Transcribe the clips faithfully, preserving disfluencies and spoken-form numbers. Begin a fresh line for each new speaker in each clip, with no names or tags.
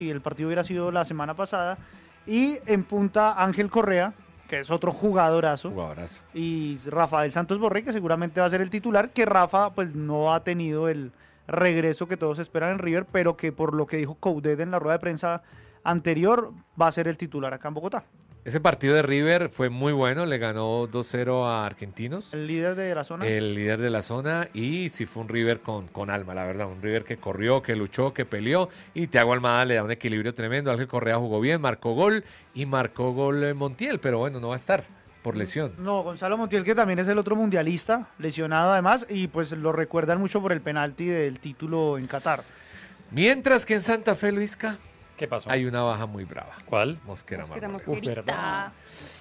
y el partido hubiera sido la semana pasada. Y en punta Ángel Correa, que es otro jugadorazo.
Jugadorazo.
Y Rafael Santos Borré, que seguramente va a ser el titular, que Rafa pues no ha tenido el regreso que todos esperan en River, pero que por lo que dijo Coudet en la rueda de prensa anterior, va a ser el titular acá en Bogotá.
Ese partido de River fue muy bueno, le ganó dos cero a Argentinos.
El líder de la zona.
El líder de la zona, y sí fue un River con, con alma, la verdad. Un River que corrió, que luchó, que peleó, y Thiago Almada le da un equilibrio tremendo. Ángel Correa jugó bien, marcó gol, y marcó gol eh, Montiel, pero bueno, no va a estar por lesión.
No, Gonzalo Montiel, que también es el otro mundialista, lesionado además, y pues lo recuerdan mucho por el penalti del título en Qatar.
Mientras que en Santa Fe, Luisca,
¿qué pasó?
hay una baja muy brava.
¿Cuál?
Mosquera,
Mosquera,
Marmolejo.
Uf, ¿verdad?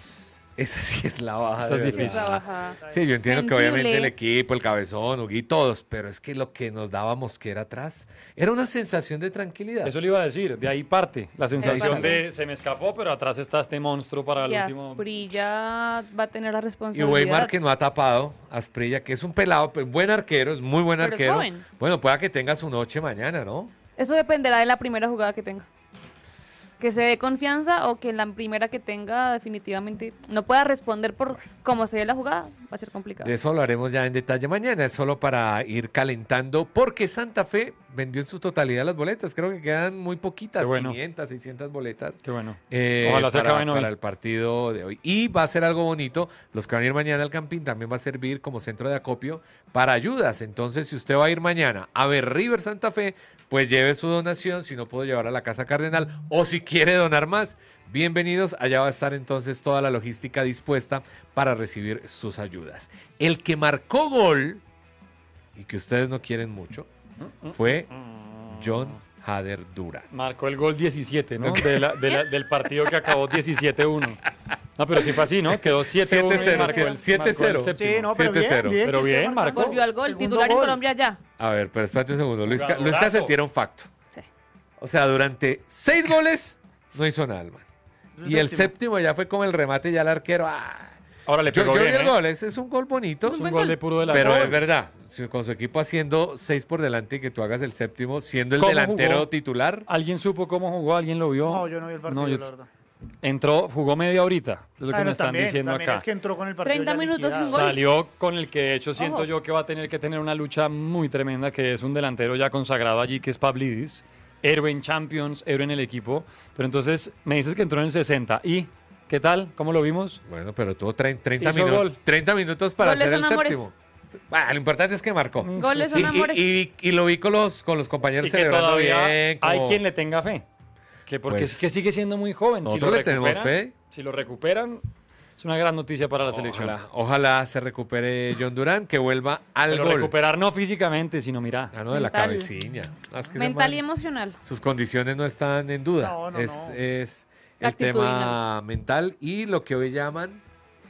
Esa sí es la baja.
Esa
de
es difícil.
verdad.
Esa baja.
Sí, yo entiendo que
Sensible.
obviamente el equipo, el cabezón, Ugui, todos, pero es que lo que nos daba Mosquera atrás era una sensación de tranquilidad.
Eso le iba a decir, de ahí parte la sensación
Exacto.
de se me escapó, pero atrás está este monstruo para el
Y
último.
Asprilla va a tener la
Y
responsabilidad.
Weimar, que no ha tapado, Asprilla, que es un pelado, pues, buen arquero, es muy buen
Pero es
arquero.
joven.
Bueno, pueda que tenga su noche mañana, ¿no?
Eso dependerá de la primera jugada que tenga. Que se dé confianza o que en la primera que tenga definitivamente no pueda responder por cómo se dé la jugada, va a ser complicado.
De eso lo haremos ya en detalle mañana, es solo para ir calentando, porque Santa Fe vendió en su totalidad las boletas, creo que quedan muy poquitas,
Qué bueno.
quinientas, seiscientas boletas.
Qué bueno.
eh,
Ojalá se
para,
acaben hoy.
para el partido de hoy. Y va a ser algo bonito, los que van a ir mañana al Campín también va a servir como centro de acopio para ayudas. Entonces, si usted va a ir mañana a ver River Santa Fe, pues lleve su donación, si no puedo llevar a la Casa Cardenal, o si quiere donar más, bienvenidos, allá va a estar entonces toda la logística dispuesta para recibir sus ayudas. El que marcó gol, y que ustedes no quieren mucho, fue John Hader Durán.
Marcó el gol diecisiete, ¿no? De la- de la- del partido que acabó diecisiete uno. No, pero sí fue así, ¿no? Quedó siete uno.
siete cero,
Marcó el-
siete
marcó el
cero.
séptimo.
Sí, no, pero
siete cero.
bien, bien.
Pero
que esté
bien,
marcando
marcó.
Volvió al gol,
segundo
titular en
gol.
Colombia ya.
A ver, pero espérate un segundo. Luis, Ca- Luis
Jugadorazo.
Casel tiene un facto.
Sí.
O sea, durante seis goles no hizo nada, man. Y el séptimo ya fue como el remate ya al arquero. ¡Ah!
Ahora le
Yo,
pegó
yo vi
bien,
el
¿eh?
gol, ese es un gol bonito.
Es un gol de puro delantero.
Pero es verdad, si con su equipo haciendo seis por delante y que tú hagas el séptimo, siendo el
¿Cómo
delantero
jugó?
titular.
¿Alguien supo cómo jugó? ¿Alguien lo vio?
No, yo no vi el partido,
No, yo-
la verdad.
Entró, jugó media horita, es lo que
Bueno,
me están
también,
diciendo
también
acá.
es que entró con el partido
treinta
ya
minutos
liquidado.
sin gol.
Salió con el que de hecho siento
Ojo.
yo que va a tener que tener una lucha muy tremenda, que es un delantero ya consagrado allí, que es Pavlidis, héroe en Champions, héroe en el equipo. Pero entonces me dices que entró en el sesenta. ¿Y qué tal? ¿Cómo lo vimos?
Bueno, pero tuvo tre- treinta,
Hizo
minutos,
gol.
treinta minutos para
Goles
hacer el
son amores.
séptimo. Ah, lo importante es que marcó.
Goles
Y,
son
y-
amores.
y- y lo vi con los, con los compañeros
Y que
celebrando
todavía
bien.
hay
como-
quien le tenga fe. Que porque
Pues,
es que sigue siendo muy joven. Si
nosotros
lo
le tenemos
recuperan-
fe.
Si lo recuperan, es una gran noticia para la selección.
Ojalá, ojalá se recupere John Durán, que vuelva al
Pero
gol.
recuperar no físicamente, sino mira.
Ah, no, de la
Mental.
cabecilla. No, es que ese
Mental
man-
y emocional.
sus condiciones no están en duda.
No, no,
es,
no.
es el tema
Actitudinal.
mental y lo que hoy llaman,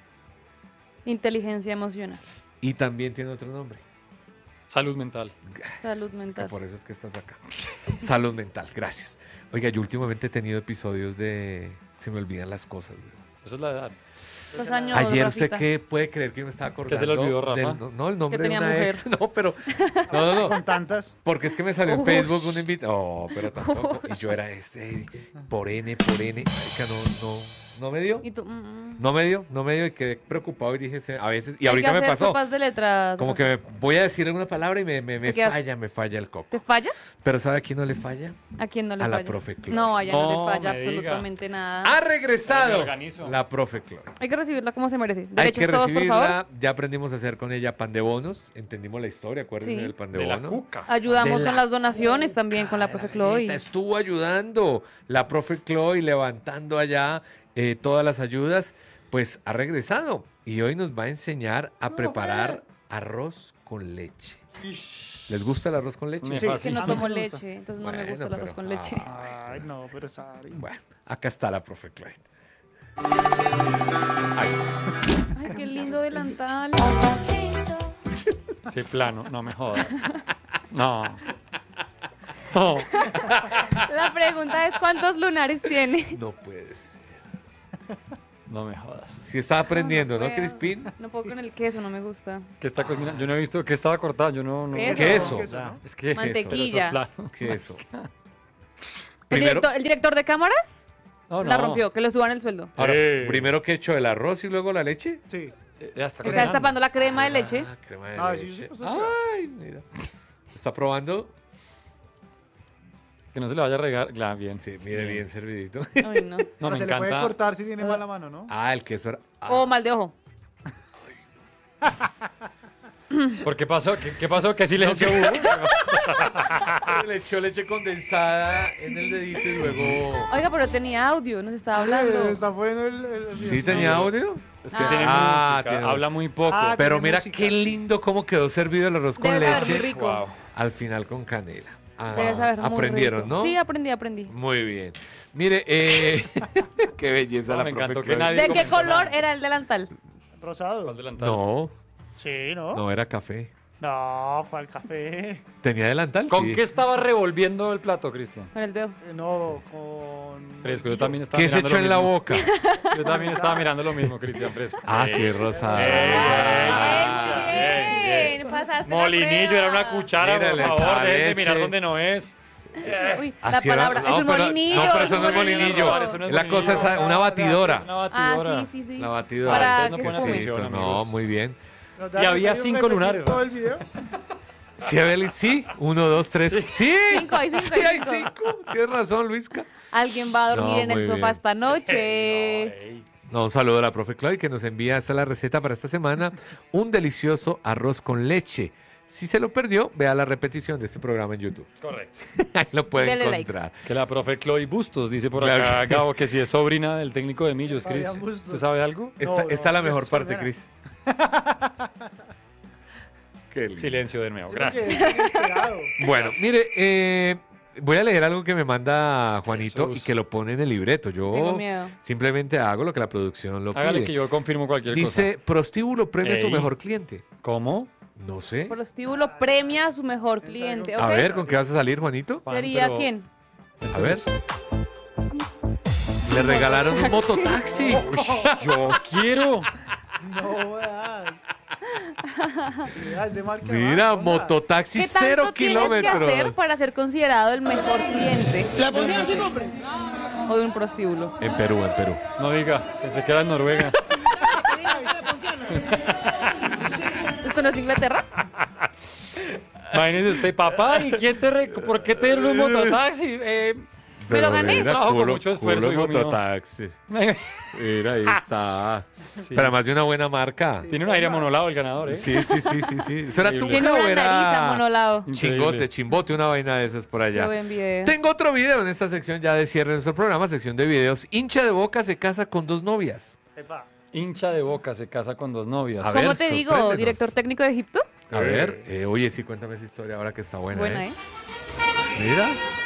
Inteligencia emocional.
y también tiene otro nombre.
Salud mental.
Salud
Que
mental.
por eso es que estás acá. Salud mental, gracias. Oiga, yo últimamente he tenido episodios de... Se me olvidan las cosas. güey.
Eso es la edad.
Los años,
Ayer usted
Rafita.
qué puede creer que me estaba acordando.
se le olvidó, Rafa?
del- no, no, el nombre
Que
de
tenía
una
mujer.
ex. No, pero... No, no, no.
Con tantas.
Porque es que me salió en
Uy.
Facebook una invitación. Oh, pero tampoco. Y yo era este, por N, por N. Marica, no, no, no me dio.
Y tú, mm, mm.
No me dio, no me dio y quedé preocupado y dije, se- a veces, y
Hay
ahorita
que
me
hacer
pasó.
sopas de letras.
Como que me voy a decir alguna palabra y me, me, me
¿Te quedas-
falla, me falla el coco.
¿Te falla?
Pero ¿sabe a quién no le falla?
¿A quién no le
A la
falla?
profe Chloe.
No, a ella no,
No,
le falla
me diga.
absolutamente nada.
Ha
Me
regresado
organizo.
la profe Chloe.
Hay que recibirla como se merece.
Hay
Derechos
que
todos, por favor.
recibirla, ya aprendimos a hacer con ella pan de bonos, entendimos la historia, acuérdense
Sí.
del pan de,
De la
bono.
cuca.
Ayudamos
De
con
la
las donaciones también con la profe
Neta,
Chloe.
estuvo ayudando la profe Chloe levantando allá eh, todas las ayudas, pues ha regresado y hoy nos va a enseñar a preparar arroz con leche. ¿Les gusta el arroz con leche?
Me
Sí,
Es que
fascina.
no
A mí
tomo
sí me gusta.
leche, entonces no me
Bueno,
gusta el arroz
pero-
con leche.
ah.
Ay, no, pero Sari.
Bueno, acá está la profe Chloe.
Ay, qué lindo delantal.
Sí, plano, no me jodas. No. No.
La pregunta es ¿cuántos lunares tiene?
No puede ser.
No me jodas.
Si está aprendiendo, ¿no,
puedo.
Crispín?
No puedo con el queso, no me gusta.
¿Qué está cocinando? Yo no he visto que estaba cortada. Yo no. no
Queso.
Queso.
Queso,
Ya,
¿no?
es que
Mantequilla.
pero eso es plano.
¿Qué eso? Primero,
director, el director de cámaras
No,
la
no.
rompió, que le suban el sueldo.
ahora,
Eh.
primero que echo el arroz y luego la leche.
Sí.
Eh, Ya está
O sea,
cocinando.
destapando la crema de leche.
Ah, crema de
Ah, sí,
leche.
sí, pues, o sea.
Ay, mira. ¿Está probando?
Que no se le vaya a regar. Claro, bien.
Sí, mire, bien servidito.
Ay, no.
No,
Pero
me
se le puede
encanta.
cortar si tiene mala mano, ¿no?
Ah, el queso era... ah,
O mal de ojo.
¿Por qué pasó? ¿Qué, qué pasó? ¿Qué silencio hubo?
le echó leche condensada en el dedito y luego...
Oiga, pero tenía audio, nos estaba
Eh,
hablando.
Está poniendo el, el- el-
¿Sí tenía audio?
Es que
Ah.
tiene
Ah,
música,
tiene-
habla muy poco.
Ah,
Pero
tiene
mira
música.
qué lindo cómo quedó servido el arroz con
Debe saber
leche.
muy rico.
Wow.
Al final con canela. Ah,
Debe saber muy
aprendieron,
rico.
¿no?
Sí, aprendí, aprendí.
Muy bien. Mire, eh, qué belleza
No,
la
me
profe
encantó que
Chloe.
nadie-
¿De qué
comentó
color
nada.
era el delantal?
Rosado.
¿Cuál delantal?
No,
Sí, ¿no?
no era café.
No, ¿cuál café?
¿Tenía delantal?
¿Con
Sí.
qué estaba revolviendo el plato, Cristian?
Con el dedo.
Eh, No, con...
Fresco, yo también estaba
¿Qué se
mirando
echó
lo
en la
mismo.
boca?
Yo también estaba mirando lo mismo, Cristian Fresco.
Ah, sí, es rosada.
Eh,
Ah,
bien, bien,
bien, pasaste la
Molinillo,
prueba.
era una cuchara,
Mírale,
por favor,
la
dejen de
leche.
mirar donde no es.
Uy,
Así
la
era-
palabra.
no,
es un
pero-
molinillo.
No, pero
es
eso
un
no es molinillo.
Eso no es
La cosa es
molinillo.
una batidora.
Una batidora.
Ah, sí, sí, sí.
La batidora.
Para
Ustedes no
que
ponen
fume.
atención,
Sí, no,
amigos.
muy bien.
Nos
Y
da
había
necesario
cinco
repetir
lunares,
Todo
¿no?
el video.
Sí, Abel, sí. Uno, dos, tres. Sí.
Cinco, hay cinco,
Sí,
hay
hay
cinco.
cinco. Tienes razón, Luisca.
Alguien va a dormir
No,
en el
muy
sofá
bien.
esta noche.
Ey.
No, un saludo a la profe Chloe que nos envía esta la receta para esta semana. Un delicioso arroz con leche. Si se lo perdió, vea la repetición de este programa en YouTube.
Correcto.
Ahí lo puede
Dele like.
encontrar.
Que la profe Chloe Bustos dice por
Claro.
acá, Gabo, que si es sobrina del técnico de Millos, Cris.
Fabián Bustos.
¿Usted sabe algo?
Esta,
No,
esta es la
no,
mejor
es
parte,
primera.
Cris. Qué lindo.
Silencio de nuevo,
Sí,
gracias.
porque es inesperado.
Bueno, mire, eh, voy a leer algo que me manda Juanito
Jesús.
y que lo pone en el libreto. Yo
Tengo miedo.
simplemente hago lo que la producción lo
Hágale
pide.
que yo confirmo cualquier
Dice, prostíbulo premia a su
Ey.
mejor cliente.
cosa. ¿Cómo?
No sé.
Prostíbulo premia a su mejor cliente.
A
¿ok?
ver, ¿con qué vas a salir, Juanito?
Juan,
¿Sería
pero-
quién?
Esto
A ver.
es-
Le regalaron un mototaxi.
Yo quiero.
No veas. Es de marca
Mira,
abajo,
mototaxi
¿Qué
cero
tanto tienes que hacer
kilómetros.
para ser considerado el mejor cliente?
¿La pusieron sin nombre?
O de un prostíbulo.
En Perú, en Perú.
No diga, pensé que era en Noruega.
¿Esto no es Inglaterra?
Imagínese usted, papá, ¿y quién te re- ¿por qué te dieron un mototaxi? Eh,
Me lo gané.
mira,
Trabajo con
culo-
mucho esfuerzo,
culo
hijo mío.
mototaxi. Mira, ahí está.
Sí.
Pero además de una buena marca.
Tiene un aire amonolado el ganador, ¿eh?
Sí, sí, sí, sí, sí. ¿Eso era tu
Increíble.
Tiene
o
una nariz
era
amonolado.
Increíble.
chingote, chimbote, una vaina de esas por allá?
Qué buen video.
Tengo otro video en esta sección ya de cierre de nuestro programa, sección de videos. Hincha de Boca se casa con dos novias.
Epa.
Hincha de Boca se casa con dos novias.
A ver,
¿Cómo te digo,
sorpréndenos.
director técnico de Egipto?
A ver, eh, oye, sí, cuéntame esa historia ahora que está buena,
Buena,
¿eh?
¿eh?
Mira.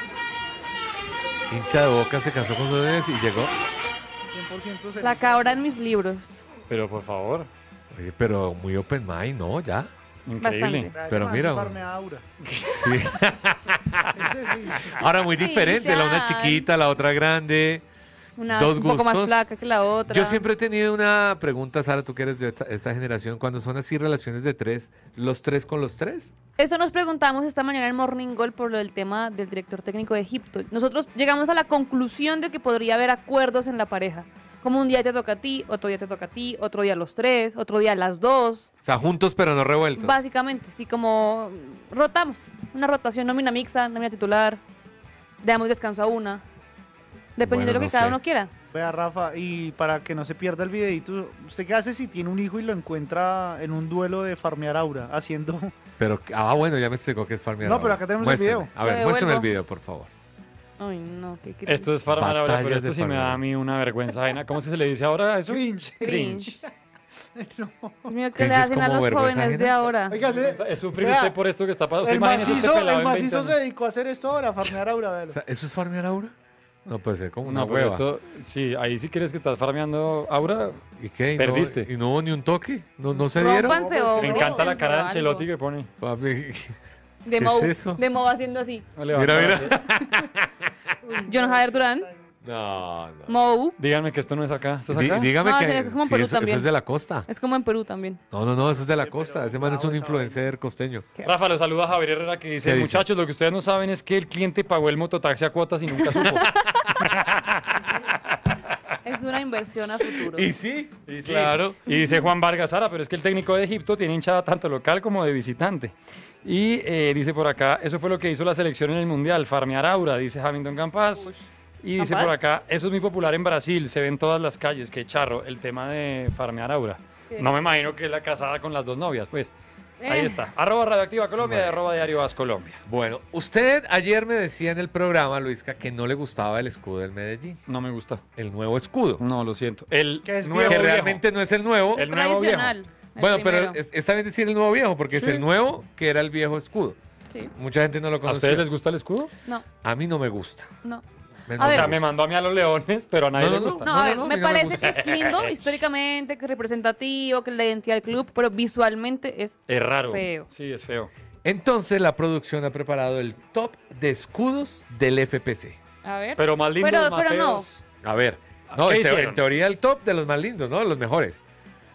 Hincha de Boca se casó con sus novias y llegó.
cien por ciento feliz.
La cabra en mis libros.
Pero por favor,
Oye, pero muy open mind, ¿no? Ya.
increíble.
Bastante.
Pero
Ese
mira,
man se farmea aura.
Sí.
Ese sí.
Ahora muy
Sí,
diferente, la una
ya.
chiquita, la otra grande.
Una
Dos
un poco más
gustos.
flaca que la otra.
Yo siempre he tenido una pregunta, Sara, tú que eres de esta, esta generación, cuando son así relaciones de tres, ¿los tres con los tres?
Eso nos preguntamos esta mañana en Morning Goal por lo del tema del director técnico de Egipto. Nosotros llegamos a la conclusión de que podría haber acuerdos en la pareja. Como un día te toca a ti, otro día te toca a ti, otro día los tres, otro día las dos.
O sea, juntos pero no revueltos.
Básicamente, sí, como rotamos. Una rotación, nómina mixta, nómina titular. Damos descanso a una. Dependiendo
Bueno,
de lo que
no
cada
sé.
uno quiera.
Vea, Rafa, y para que no se pierda el videito, ¿usted qué hace si tiene un hijo y lo encuentra en un duelo de farmear aura haciendo...
Pero, ah, bueno, ya me explicó que es farmear.
No, pero
ahora.
acá tenemos el
Muéstreme.
video.
A ver,
Lo
muéstrame el
devuelvo.
video, por favor.
Ay, no, qué qué-
Esto es farmar ahora,
Batallas
pero esto
de
sí me da a
farmar.
mí una vergüenza ajena. ¿Cómo se le dice ahora a eso?
Cringe.
Cringe.
Dios mío, ¿qué
Cringe
le
es
hacen a
como
los
vergüenza
jóvenes de
ajena.
ahora?
Oiga, se-
Es sufrir
vea,
usted por esto que está pasando. Usted
el
imagínese este
macizo,
pelado
el
en
macizo
veinte
se
años.
dedicó a hacer esto ahora, a farmear aura,
O
véalo.
sea, ¿eso es farmear aura? No puede ser, como una
No, pero
hueva.
esto, sí, ahí sí crees que estás farmeando aura.
¿Y qué? ¿Y no-
Perdiste.
¿Y no hubo ni un toque? ¿No, no se dieron?
Rómpanse o
Me encanta la
bríquense
cara de
o
Ancelotti
algo.
que pone.
Papi,
De
¿Qué
Mo,
es eso?
de Mo haciendo así.
No
Mira,
levanta
mira.
así.
John Javier Durán.
No, no.
Mou.
Díganme que esto no es acá. ¿Esto es
Dí-
acá?
dígame
No,
que
es como en
sí,
Perú
eso, eso
también.
es de la costa.
Es como en Perú también.
No, no, no, eso es de la
Sí,
costa.
pero
Ese man es
bravo
un
esa
influencer costeño.
Rafa, lo saluda Javier Herrera que dice,
¿Qué dice?
muchachos, lo que ustedes no saben es que el cliente pagó el mototaxi a cuotas y nunca supo.
Es una inversión a futuro.
Y sí,
Sí, sí.
claro.
Y dice Juan Vargas Sara, pero es que el técnico de Egipto tiene hinchada tanto local como de visitante. Y eh, dice por acá, eso fue lo que hizo la selección en el Mundial, farmear aura, dice Hamilton Campas. Y dice
¿Campas?
por acá, eso es muy popular en Brasil, se ve en todas las calles, qué charro, el tema de farmear aura.
¿Qué?
No me imagino que es la casada con las dos novias, pues. Ahí
Eh.
está, arroba Radioactiva Colombia y
Bueno.
arroba Diario As Colombia.
Bueno, usted ayer me decía en el programa, Luisca, que no le gustaba el escudo del Medellín.
No me gusta.
El nuevo escudo.
No, lo siento. El
Que es
nuevo
viejo,
que
viejo.
realmente no es el nuevo.
El nuevo viejo.
Tradicional. el
Bueno,
primero.
pero es- está bien decir el nuevo viejo, porque es
Sí.
el nuevo que era el viejo escudo.
Sí.
Mucha gente no lo
¿A
conoce.
ustedes les gusta el escudo?
No,
A mí no me gusta.
no.
Me-
A
no
O
ver.
sea,
me
me
gusta.
mandó a mí a los leones, pero a nadie
No,
le
no, no.
gusta.
No,
No,
a
no,
ver,
no, a
me
mí no me
parece que
gusta.
es lindo históricamente, que es representativo, que es la identidad del club, pero visualmente es
Es raro.
Feo.
Sí, es feo.
Entonces la producción ha preparado el top de escudos del F P C.
A ver.
Pero más lindos,
Pero-
más
pero no.
feos.
A ver, no,
¿Qué
en, teo-
hicieron?
en teoría el top de los más lindos, ¿no? Los mejores.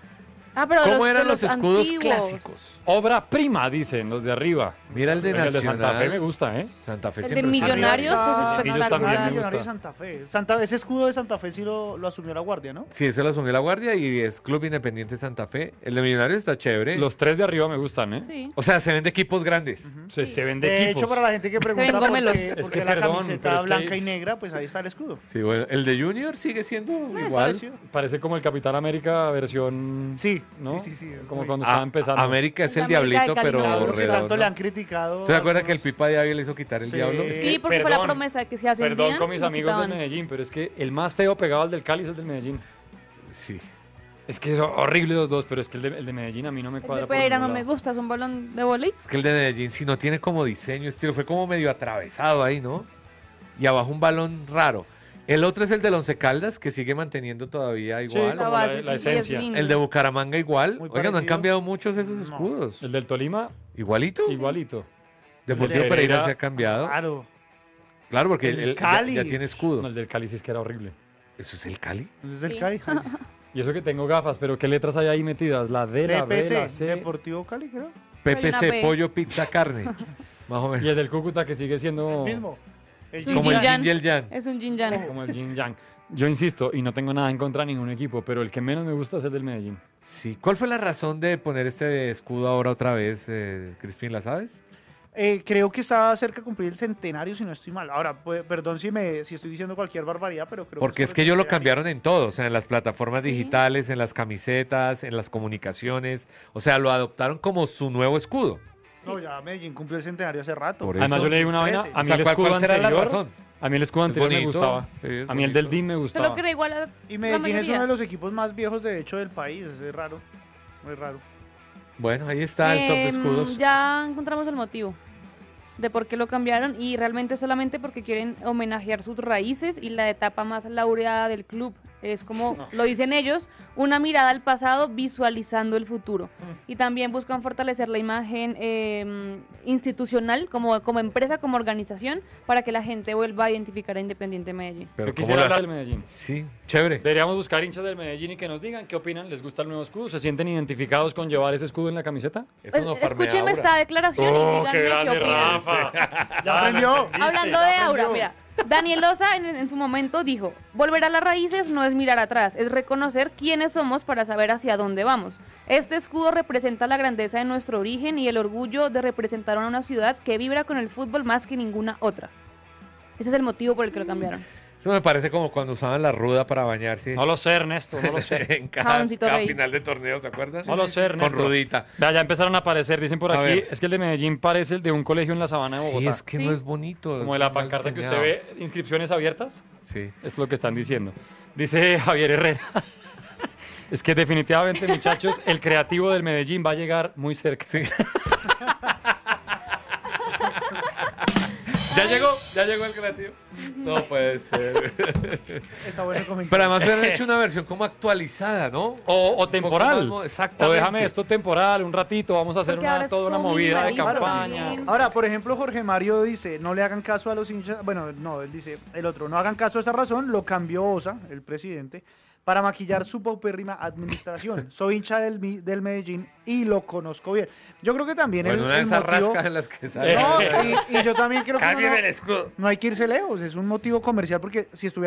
Ah, pero
¿Cómo
los- de
eran los, escudos
antiguos.
clásicos?
Obra prima, dicen los de arriba.
Mira el de
El de
Nacional.
Santa Fe me gusta, ¿eh?
Santa Fe
El de
siempre es-
Millonarios
Arriba
es
está-
Ellos también
espectacular.
me
Millonario
gusta.
Santa Fe. Santa, ese escudo de Santa Fe sí lo, lo asumió la Guardia, ¿no?
Sí, ese lo asumió la Guardia y es Club Independiente Santa Fe. El de Millonarios está chévere.
Los tres de arriba me gustan, ¿eh?
Sí.
O sea, se ven de equipos grandes.
Se, se ven de,
De
equipos.
hecho, para la gente que pregunta
ven
por
gomelos.
qué,
Es
por
que
qué la
perdón, pero
camiseta
es que
blanca
hay-
y negra, pues ahí está el escudo.
Sí, bueno, el de Junior sigue siendo
Me
igual.
pareció.
Parece como el Capitán América versión...
Sí,
¿no?
sí, sí, sí, es
Como
muy-
cuando
A-
estaba empezando.
América es
La
el
América de
diablito,
Cali,
pero
claro,
Claro, que tanto
redondo.
le han criticado.
¿Se acuerda
algunos-
que el Pipa de Ávila le hizo quitar el
Sí.
diablo?
Es
Sí,
que,
porque fue la
perdón,
promesa de que se ascendían.
Perdón con mis
lo
amigos del
quitaban.
Medellín, pero es que el más feo pegado al del Cali es el del Medellín.
Sí.
Es que son horribles los dos, pero es que el de, el de Medellín a mí no me
El
cuadra.
de
por
Pereira no
ningún
me
lado.
gusta, es un balón de volei.
Es que el de Medellín, si no tiene como diseño, estilo, fue como medio atravesado ahí, ¿no? Y abajo un balón raro. El otro es el del Once Caldas, que sigue manteniendo todavía
Sí,
igual.
La
como la-
base,
la
sí, y es
esencia.
lindo.
El de Bucaramanga igual.
Muy
Oigan, no han
parecido.
cambiado muchos esos
No.
escudos.
El del Tolima,
Igualito.
igualito.
Deportivo
El de
Pereira
Pereira-
se ha cambiado.
Claro.
Claro, porque
El
él ya,
Cali.
ya tiene escudo.
No, el del Cali sí es que era horrible.
¿Eso es el Cali?
Ese es el
Sí.
Cali.
Y eso que tengo gafas, pero ¿qué letras hay ahí metidas? La D, la B, la
D P C,
C.
Deportivo Cali, creo.
Hay
P P
una
C,
P.
pollo, pizza, carne. Más o
Y
menos.
el del Cúcuta que sigue siendo
El mismo. El
Sí.
Como el
Yin Yang.
Yin y el Yang.
Es un Jin Yang.
como el Yin Yang. Yo insisto, y no tengo nada en contra de ningún equipo, pero el que menos me gusta es el del Medellín.
Sí. ¿Cuál fue la razón de poner este escudo ahora otra vez, eh, Crispín? ¿La sabes?
Eh, creo que está cerca de cumplir el centenario, si no estoy mal. Ahora, pues, perdón si me si estoy diciendo cualquier barbaridad, pero creo
Porque es
por
que
el
ellos lo
centenario.
cambiaron en todo, o sea, en las plataformas
Sí.
digitales, en las camisetas, en las comunicaciones, o sea, lo adoptaron como su nuevo escudo.
No, ya Medellín cumplió el centenario hace rato.
Por
Además,
eso.
yo le digo una vaina,
trece.
a
O
mí
sea,
el
¿cuál,
escudo
cuál será la
anterior,
razón?
a mí el escudo
Es
anterior me
bonito,
gustaba.
sí, es
A mí el
bonito.
del D I M me
Solo
gustaba.
que era igual a
Y
la
Medellín es
mayoría.
uno de los equipos más viejos, de hecho, del país. Es raro. Muy raro.
Bueno, ahí está el top de
Em,
escudos.
Ya encontramos el motivo de por qué lo cambiaron y realmente solamente porque quieren homenajear sus raíces y la etapa más laureada del club. Es como lo dicen ellos, una mirada al pasado visualizando el futuro. Y también buscan fortalecer la imagen eh, institucional como, como empresa, como organización, para que la gente vuelva a identificar a Independiente Medellín.
Pero
Yo
¿cómo
quisiera
lo
hablar
hace?
del Medellín.
Sí, chévere.
Deberíamos buscar hinchas del Medellín y que nos digan qué opinan, les gusta el nuevo escudo, se sienten identificados con llevar ese escudo en la camiseta.
Eso no
Es-
farmea
Escúchenme
aura.
esta declaración y díganme qué,
grande,
opinan.
Rafa.
Ya aprendió.
Hablando de aura, mira, Daniel Loza en, en su momento dijo, volver a las raíces no es mirar atrás, es reconocer quiénes somos para saber hacia dónde vamos. Este escudo representa la grandeza de nuestro origen y el orgullo de representar a una ciudad que vibra con el fútbol más que ninguna otra. Ese es el motivo por el que lo cambiaron.
Eso me parece como cuando usaban la ruda para bañarse.
No lo sé, Ernesto, no lo sé.
en cada,
Jaboncito
cada
Rey.
final de torneo, ¿se acuerdan?
No lo sé, Ernesto.
Con rudita.
Ya, ya empezaron a aparecer, dicen por
A
aquí,
ver.
es que el de Medellín parece el de un colegio en la sabana de
Sí,
Bogotá.
es que
Sí.
no es bonito.
Como de
es
la
mal
pancarta que usted
diseñado.
ve, inscripciones abiertas.
Sí.
Es lo que están diciendo. Dice Javier Herrera. Es que definitivamente, muchachos, el creativo del Medellín va a llegar muy cerca.
Sí. Ya llegó, ya llegó el creativo. No puede ser.
Está bueno el comentario.
Pero además hubieran hecho una versión como actualizada, ¿no?
O, o
Un poco
temporal.
más mo-
O
exactamente.
déjame esto temporal, un ratito, vamos a hacer
Porque ahora
una,
es
toda una
todo
movida de
minimalista
campaña.
también.
Ahora, por ejemplo, Jorge Mario dice, no le hagan caso a los hinchas, bueno, no, él dice, el otro, no hagan caso a esa razón, lo cambió Osa, el presidente, para maquillar su paupérrima administración. Soy hincha del, Mi- del Medellín y lo conozco bien. Yo creo que también
Bueno,
el,
una de
el
esas
motivo-
rascas en las que sale.
No, y, y yo también creo que uno
Cámbiame
no,
el escudo.
no hay que irse lejos, es un motivo comercial porque si estuviera